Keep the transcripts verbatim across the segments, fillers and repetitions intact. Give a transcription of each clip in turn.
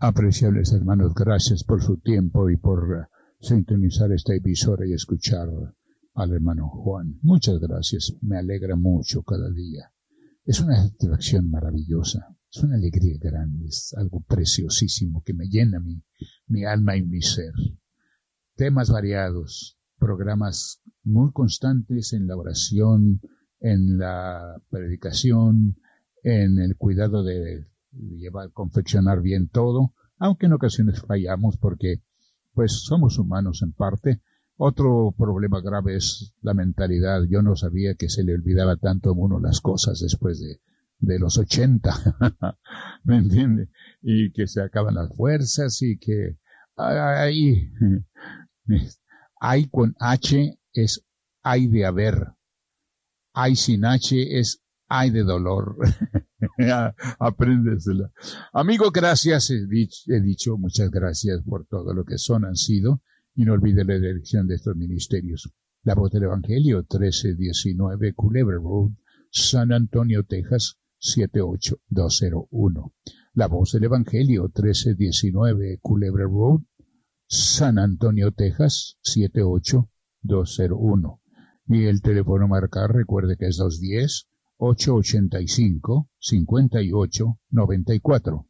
Apreciables hermanos, gracias por su tiempo y por uh, sintonizar esta emisora y escuchar al hermano Juan. Muchas gracias, me alegra mucho cada día. Es una satisfacción maravillosa, es una alegría grande, es algo preciosísimo que me llena mi, mi alma y mi ser. Temas variados, programas muy constantes en la oración, en la predicación, en el cuidado de llevar, confeccionar bien todo, aunque en ocasiones fallamos porque pues somos humanos en parte. Otro problema grave es la mentalidad. Yo no sabía que se le olvidaba tanto a uno las cosas después de, de los ochenta, ¿me entiende? Y que se acaban las fuerzas y que hay, hay con H es hay de haber, hay sin H es hay de dolor. Apréndesela. Amigo, gracias, he dicho, he dicho muchas gracias por todo lo que son, han sido, y no olvide la dirección de estos ministerios. La Voz del Evangelio, trece diecinueve Culebra Road, San Antonio, Texas, siete ocho dos cero uno. La Voz del Evangelio, trece diecinueve Culebra Road, San Antonio, Texas, siete ocho dos cero uno. Y el teléfono a marcar, recuerde que es dos uno cero, ocho ocho cinco, cinco ocho nueve cuatro.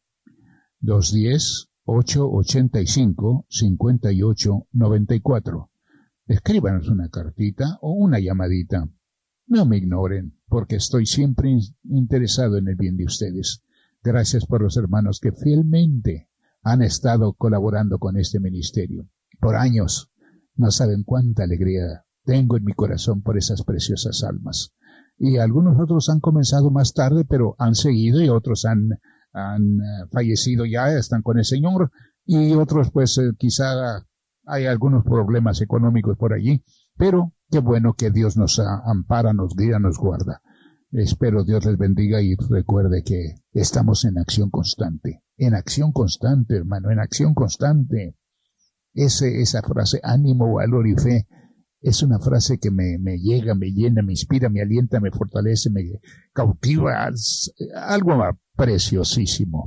dos uno cero, ocho ocho cinco, cinco ocho nueve cuatro. Escríbanos una cartita o una llamadita. No me ignoren, porque estoy siempre in- interesado en el bien de ustedes. Gracias por los hermanos que fielmente han estado colaborando con este ministerio. Por años, no saben cuánta alegría tengo en mi corazón por esas preciosas almas. Y algunos otros han comenzado más tarde, pero han seguido, y otros han, han uh, fallecido ya, están con el Señor, y otros pues eh, quizá hay algunos problemas económicos por allí, pero qué bueno que Dios nos ampara, nos guía, nos guarda. Espero Dios les bendiga y recuerde que estamos en acción constante, en acción constante, hermano, en acción constante. Ese, esa frase, ánimo, valor y fe, es una frase que me, me llega, me llena, me inspira, me alienta, me fortalece, me cautiva. Es algo preciosísimo.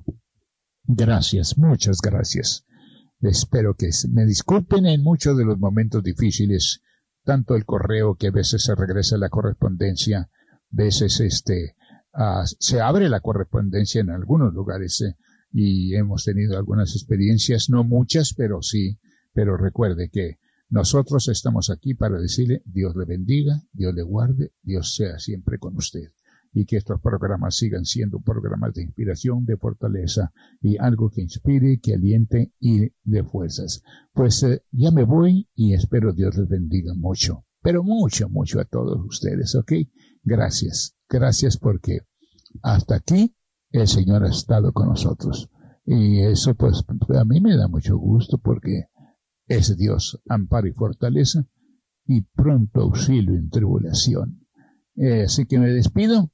Gracias, muchas gracias. Espero que me disculpen en muchos de los momentos difíciles, tanto el correo que a veces se regresa la correspondencia, veces este uh, se abre la correspondencia en algunos lugares eh, y hemos tenido algunas experiencias, no muchas, pero sí, pero recuerde que nosotros estamos aquí para decirle, Dios le bendiga, Dios le guarde, Dios sea siempre con usted. Y que estos programas sigan siendo programas de inspiración, de fortaleza y algo que inspire, que aliente y de fuerzas. Pues eh, ya me voy y espero Dios les bendiga mucho, pero mucho, mucho a todos ustedes, ¿ok? Gracias, gracias porque hasta aquí el Señor ha estado con nosotros. Y eso pues a mí me da mucho gusto porque es Dios, amparo y fortaleza, y pronto auxilio en tribulación. Eh, así que me despido,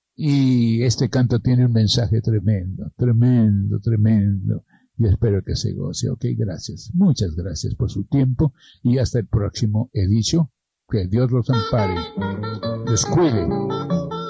y este canto tiene un mensaje tremendo, tremendo, tremendo, y espero que se goce. Ok, gracias, muchas gracias por su tiempo, y hasta el próximo. He dicho, que Dios los ampare, los cuide